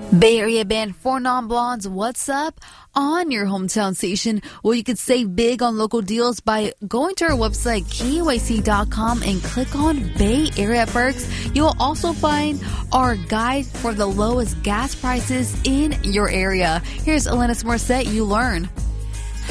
Bay Area band Four Non Blondes, what's up? On your hometown station, well, you could save big on local deals by going to our website, KUAC.com, and click on Bay Area Perks. You'll also find our guide for the lowest gas prices in your area. Here's Alanis Morissette, You Learn.